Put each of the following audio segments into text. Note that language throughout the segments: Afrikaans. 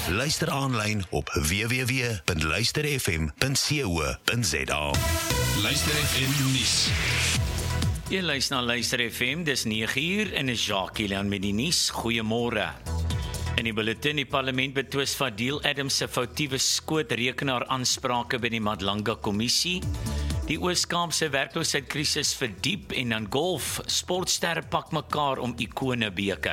Luister aanlyn op www.luisterfm.co.za. Luister FM nuus. Jy luister na Luister FM, dis 9uur en is Jacques Kilian met die nuus. Goeiemôre. In die bulletin, die parlement betwis Fadil Adams se foutiewe skootrekenaar aansprake by die Madlanga Kommissie. Die Oos-Kaapse werkloosheidskrisis verdiep en dan golf, sportsterre pak mekaar om ikone beker.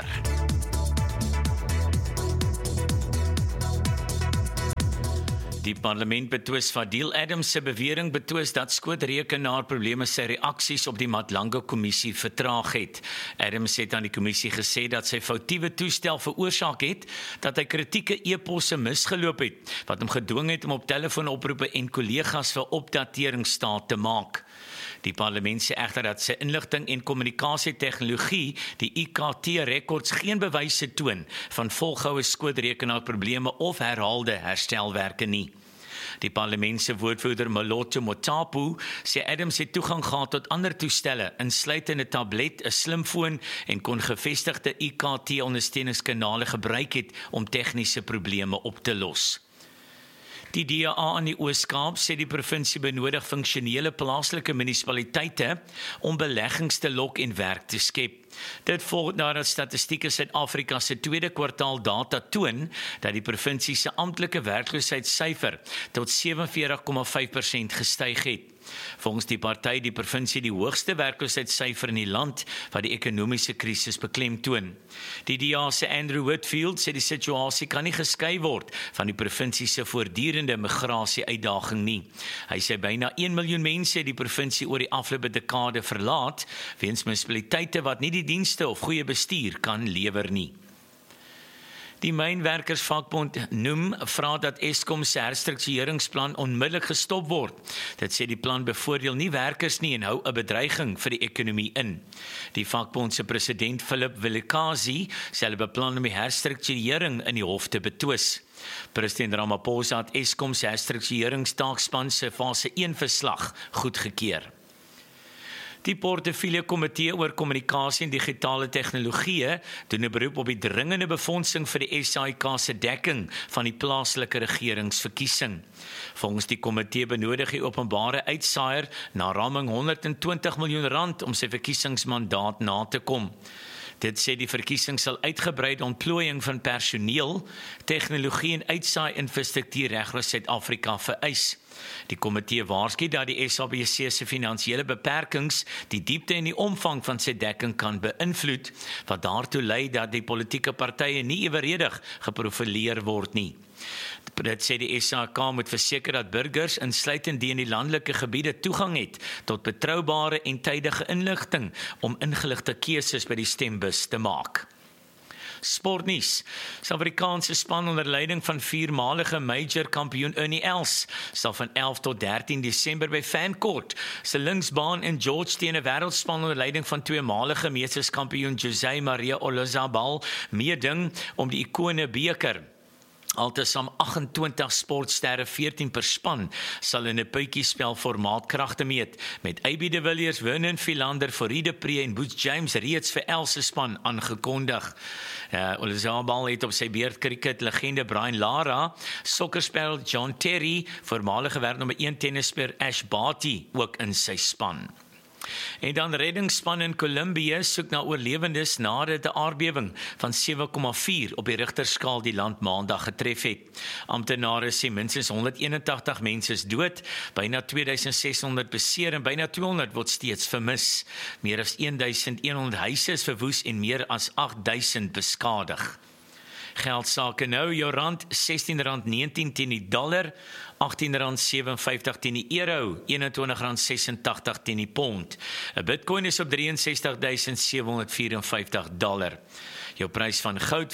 Die parlement betwis Fadil Adams se bewering betwis dat skootrekenaarprobleme sy reaksies op die Madlanga Kommissie vertraag het. Adams het aan die kommissie gesê dat sy foutiewe toestel veroorsaak het dat hy kritieke e-posse misgeloop het, wat hom gedwing het om op telefoonoproepe en kollegas vir opdatering staat te maak. Die parlement sê egter dat sy inligting en kommunikasietegnologie, die IKT-rekords, geen bewyse toon van volgehoue skootrekenaarprobleme of herhaalde herstelwerke nie. Die parlement se woordvoerder Moloto Motapu sê Adams het toegang gehad tot ander toestelle, insluitend 'n tablet, 'n slimfoon en kon gevestigde IKT-ondersteuningskanale gebruik het om tegniese probleme op te los. Die DA in die Oos-Kaap sê die provinsie benodig funksionele plaaslike munisipaliteite om beleggings te lok en werk te skep. Dit volg nadat Statistieke Suid-Afrika se tweede kwartaal data toon dat die provinsie se amptelike werkloosheidssyfer tot 47,5% gestyg het. Volgens die party die provinsie die hoogste werkloosheidssyfer in die land wat die ekonomiese krisis beklemtoon. Die DA se Andrew Whitfield sê die situasie kan nie geskei word van die provinsie se voortdurende migrasie-uitdaging nie. Hy sê byna 1 miljoen mense het die provinsie oor die afgelope dekade verlaat weens munisipaliteite wat nie die dienste of goeie bestuur kan lewer nie. Die mynwerkersvakbond NUM vra dat Eskom se herstruktureringsplan onmiddellik gestop word. Dit sê die plan bevoordeel nie werkers nie en hou 'n bedreiging vir die ekonomie in. Die vakbond se president Philip Vilakazi sê hulle beplan om die herstrukturering in die hof te betwis. President Ramaphosa het Eskom se herstruktureringstaakspan se fase 1 verslag goedgekeur. Die portefeulje komitee oor kommunikasie en digitale tegnologie doen 'n beroep op die dringende befondsing vir die SAIK se dekking van die plaaslike regeringsverkiesing. Volgens die komitee benodig die openbare uitsaaier na raming R120 miljoen om sy verkiesingsmandaat na te kom. Dit sê die verkiesing sal uitgebreide ontplooiing van personeel, tegnologie en uitsaai-infrastruktuur regoor Suid-Afrika vereis. Die komitee waarsku dat die SABC se finansiële beperkings die diepte en die omvang van sy dekking kan beïnvloed, wat daartoe lei dat die politieke partye nie eweredig geprofileer word nie. Dit sê die SAIK moet verseker dat burgers, insluitend die in die landelike gebiede, toegang het tot betroubare en tydige inligting om ingeligte keuses by die stembus te maak. Sportnuus. Suid-Afrikaanse span onder leiding van viermalige major kampioen Ernie Els sal van 11 tot 13 Desember by Fancourt se linksbaan in George teen 'n wêreldspan onder leiding van tweemalige meesterskampioen Jose Maria Olazabal meeding om die ikone beker. Altesaam 28 sportsterre, 14 per span, sal in 'n puitjiespel formaat kragte meet, met AB de Villiers, Vernon Philander, Farid Pre en Boots James reeds vir Els span aangekondig. Olazabal het op sy beurt cricket legende Brian Lara, sokkerspel John Terry, voormalige wêreldnommer 1 tennisspeler Ash Barty ook in sy span. En dan reddingsspan in Kolumbie soek na oorlewendes nadat 'n aardbewing van 7,4 op die Richterskaal die land maandag getref het. Amptenare sê minstens 181 mense is dood, byna 2600 beseer en byna 200 word steeds vermis. Meer as 1100 huise is verwoes en meer as 8000 beskadig. Geldsake nou, jou rand R16.19 teen die dollar, R18.57 teen die euro, R21.86 teen die pond. 'n Bitcoin is op $63,754. Jou prys van goud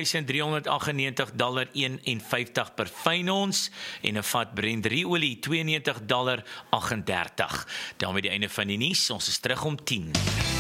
$4,398.51 per fyn ons en 'n vat Brent olie $92.38. Daarmee die einde van die nuus. Ons is terug om 10.